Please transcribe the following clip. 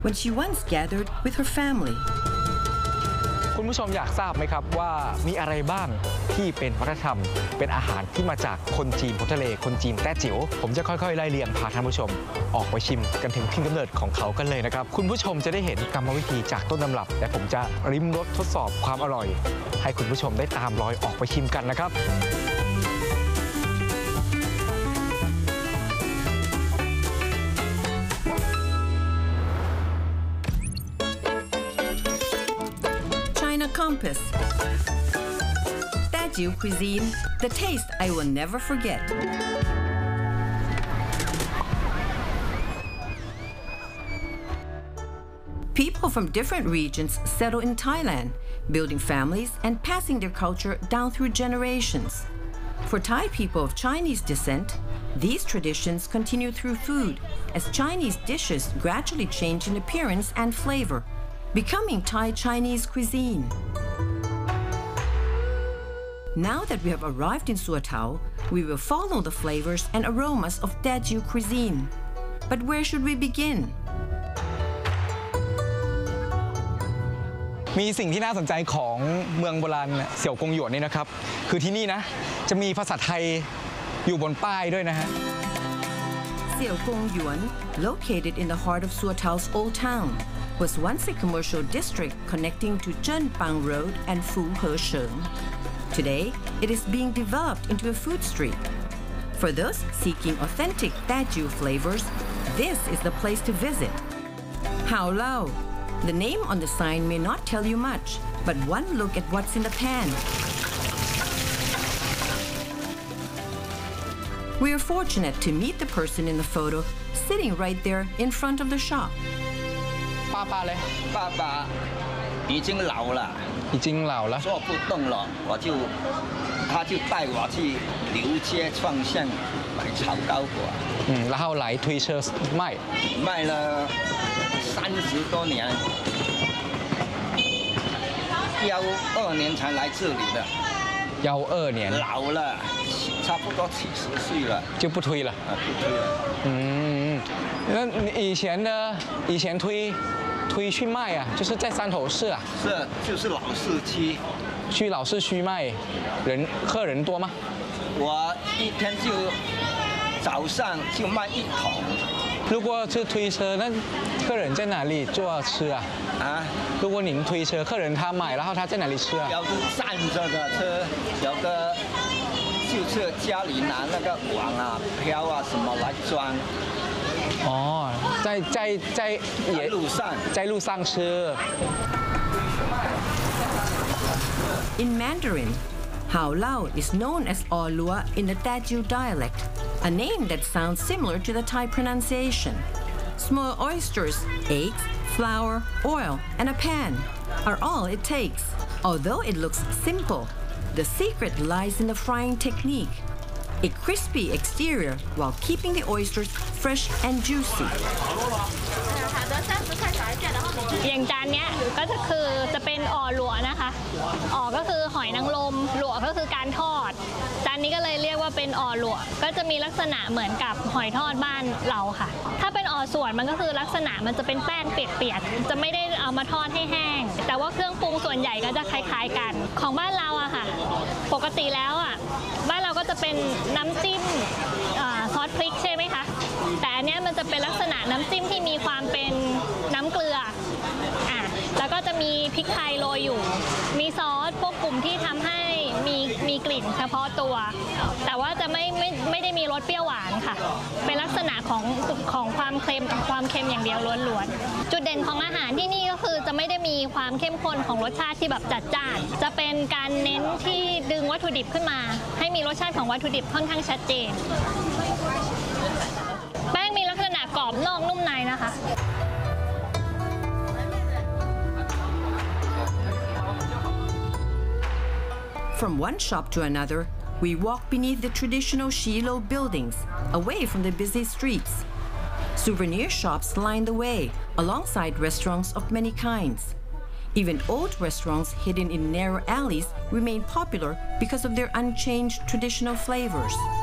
when she once gathered with her family. คุณผู้ชมอยากทราบไหมครับว่ามีอะไรบ้างที่เป็นวัฒนธรรมเป็นอาหารที่มาจากคนจีนพ้นทะเลคนจีนแต้จิ๋วผมจะค่อยๆไล่เรียงพาท่านผู้ชมออกไปชิมกันถึงถิ่นกำเนิดของเขากันเลยนะครับคุณผู้ชมจะได้เห็นกรรมวิธีจากต้นตำรับและผมจะริมรสทดสอบความอร่อยให้คุณผู้ชมได้ตามรอยออกไปชิมกันนะครับ Compass. Dajiu cuisine, the taste I will never forget. People from different regions settle in Thailand, building families and passing their culture down through generations. For Thai people of Chinese descent, these traditions continue through food, as Chinese dishes gradually change in appearance and flavor, becoming Thai Chinese cuisine. Now that we have arrived in Suotao, we will follow the flavors and aromas of Dajiu cuisine. But where should we begin? มีสิ่งที่น่าสนใจของเมืองโบราณเสี่ยวกงหยวนนี่นะครับคือที่นี่นะจะมีภาษาไทยอยู่บนป้ายด้วยนะฮะ Siêu Kong Yuan, located in the heart of Suotao's old town, was once a commercial district connecting to Zhenpang Road and Fu He Sheng. Today, it is being developed into a food street. For those seeking authentic Dajiu flavors, this is the place to visit. Hao Lao. The name on the sign may not tell you much, but one look at what's in the pan. We are fortunate to meet the person in the photo sitting right there in front of the shop. 爸爸嘞？ 爸爸已经老了， 已经老了， 做不动了，他就带我去流街串巷买炒糕果。 然后来推车卖， 卖了30多年，12年才来这里的。 12年， 老了，差不多70岁了， 就不推了。 不推了。 那你以前推去卖啊，就是在山头市啊。 是，就是老市区。 去老市区卖，客人多吗？ 我一天就早上就卖1桶。 如果是推车，那客人在哪里坐吃啊？ 啊？ 如果您推车，客人他买，然后他在哪里吃啊？ 有的站着的车，有的就是家里拿那个碗啊、瓢啊什么来装。 哦，在路上吃。 In Mandarin, Hao Lao is known as O Lua in the Dajiu dialect, a name that sounds similar to the Thai pronunciation. Small oysters, eggs, flour, oil, and a pan are all it takes. Although it looks simple, the secret lies in the frying technique. A crispy exterior while keeping the oysters fresh and juicy. อย่างจานนี้ก็จะเป็นอ่อหลัวนะคะอ่อก็คือหอยนางรมหลัวก็คือการทอดจานนี้ก็เลยเรียกว่าเป็นอ่อหลัวก็จะมีลักษณะเหมือนกับหอยทอดบ้านเราค่ะถ้าเป็นอ่อส่วนมันก็คือลักษณะมันจะเป็นแป้งเปียกๆจะไม่ได้เอามาทอดให้แห้งแต่ว่าเครื่องปรุงส่วนใหญ่ก็จะคล้ายๆกันของบ้านเราอะค่ะปกติแล้วอะบ้านเราก็จะเป็นน้ำจิ้มซอสพริกใช่ไหมคะแต่อันนี้มันจะเป็นลักษณะน้ำจิ้มที่มีความเป็นน้ำเกลือแล้วก็จะมีพริกไทยโรยอยู่มีซอสพวกกลุ่มที่ทำให้มีกลิ่นเฉพาะตัวแต่ว่าจะไม่ได้มีรสเปรี้ยวหวานค่ะเป็นลักษณะของความเค็มอย่างเดียวล้วนๆจุดเด่นของอาหารที่นี่ก็คือจะไม่ได้มีความเข้มข้นของรสชาติที่แบบจัดจ้านจะเป็นการเน้นที่ดึงวัตถุดิบขึ้นมาให้มีรสชาติของวัตถุดิบค่อนข้างชัดเจนแป้งมีลักษณะกรอบนอกนุ่มในนะคะ From one shop to another, we walk beneath the traditional Shilo buildings, away from the busy streets. Souvenir shops line the way, alongside restaurants of many kinds. Even old restaurants hidden in narrow alleys remain popular because of their unchanged traditional flavors.